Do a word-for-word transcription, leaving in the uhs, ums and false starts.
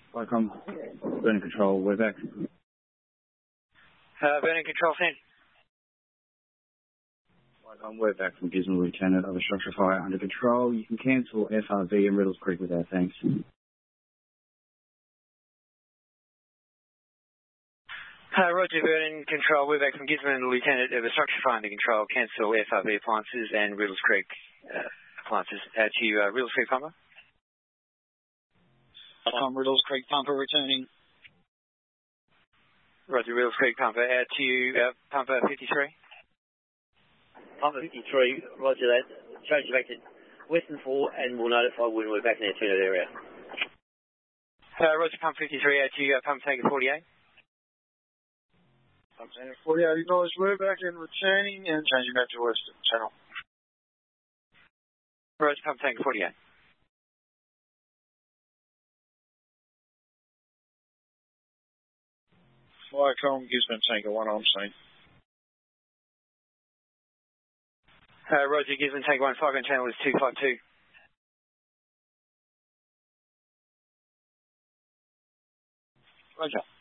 Welcome. Burning Control, we're back. Uh, Burning Control, Sandy. Welcome, we're back from Gizmo, Lieutenant of a structure fire under control. You can cancel F R V and Riddles Creek with our thanks. Uh, Roger, Burning Control, we're back from Gizmo, Lieutenant of a structure fire under control. Cancel F R V appliances and Riddles Creek uh, appliances. Uh, to you, uh, Riddles Creek Pumper. Um, Riddles Creek Pumper returning. Roger, Riddles Creek Pumper. Out to you, uh, Pumper fifty-three. Pumper fifty-three, roger that. Change it back to Western four and we'll notify when we're back in the Tuno area. Uh, Roger, Pump fifty-three. Out to you, uh, Pump Tanker forty-eight. Pump Tanker forty-eight, acknowledged, we're back and returning and changing back to Western channel. Roger, Pump Tanker forty-eight. Viacom, Gizmo Tanker one on scene. Uh, Roger, Gizmo Tanker one, five on channel is two five two. Roger.